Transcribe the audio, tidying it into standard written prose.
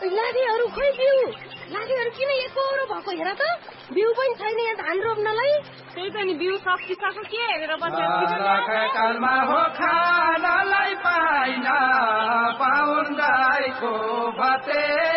लादीहरू खोइ बिउ लादीहरू किन एकरो भएको हेर त बिउ पनि छैन यहाँ धान रोप्नलाई त्यही त नि बिउ सकिसक्यो के हेरेर बसेर कालमा हो खानलाई पाइन पाउन गाईको भते